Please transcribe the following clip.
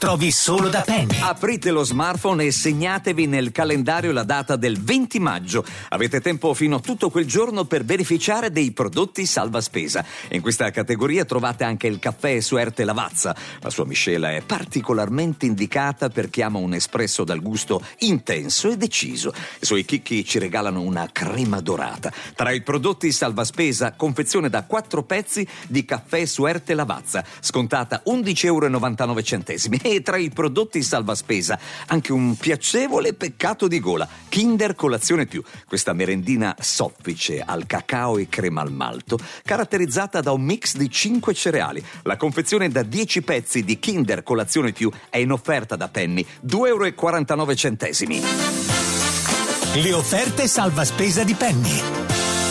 trovi solo da Penny. Aprite lo smartphone e segnatevi nel calendario la data del 20 maggio. Avete tempo fino a tutto quel giorno per beneficiare dei prodotti salva spesa. In questa categoria trovate anche il caffè Suerte Lavazza. La sua miscela è particolarmente indicata per chi ama un espresso dal gusto intenso e deciso. I suoi chicchi ci regalano una crema dorata. Tra i prodotti salva spesa, confezione da 4 pezzi di caffè Suerte Lavazza, scontata €11,99. E tra i prodotti salva spesa anche un piacevole peccato di gola, Kinder Colazione Più, questa merendina soffice al cacao e crema al malto, caratterizzata da un mix di 5 cereali. La confezione da 10 pezzi di Kinder Colazione Più è in offerta da Penny, €2,49. Le offerte salva spesa di Penny.